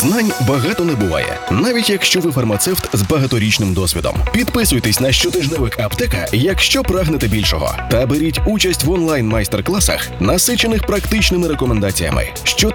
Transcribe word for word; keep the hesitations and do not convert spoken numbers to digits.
Знань багато не буває, навіть якщо ви фармацевт з багаторічним досвідом. Підписуйтесь на щотижневик Аптека, якщо прагнете більшого. Та беріть участь в онлайн майстер-класах, насичених практичними рекомендаціями. Що